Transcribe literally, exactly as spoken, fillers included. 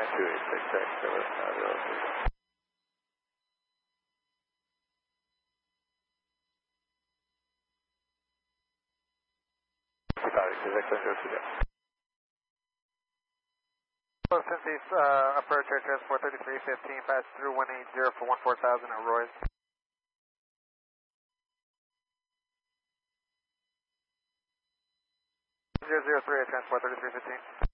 nine two eight six X, Philip, fabulous. Close East, uh, approach air transport thirty-three fifteen, pass through one eighty for one four thousand at Roy's. zero zero three, air transport thirty-three fifteen.